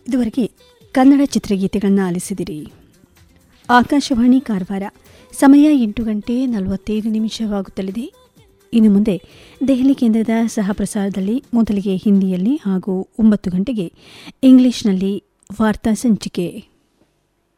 ಇದುವರೆಗೆ ಕನ್ನಡ ಚಿತ್ರಗೀತೆಗಳನ್ನು ಆಲಿಸಿದಿರಿ. ಆಕಾಶವಾಣಿ ಕಾರವಾರ. ಸಮಯ 8:45 ಇನ್ನು ಮುಂದೆ ದೆಹಲಿ ಕೇಂದ್ರದ ಸಹಪ್ರಸಾರದಲ್ಲಿ ಮೊದಲಿಗೆ ಹಿಂದಿಯಲ್ಲಿ ಹಾಗೂ 9 ಗಂಟೆಗೆ ಇಂಗ್ಲಿಷ್ನಲ್ಲಿ ವಾರ್ತಾ ಸಂಚಿಕೆ.